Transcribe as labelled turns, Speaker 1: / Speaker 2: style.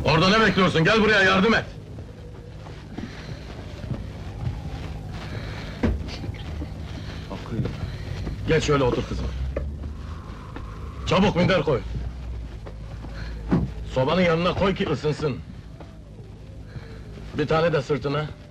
Speaker 1: Orada ne bekliyorsun? Gel buraya, yardım et! Geç şöyle otur kızım. Çabuk minder koy. Sobanın yanına koy ki ısınsın. Bir tane de sırtına.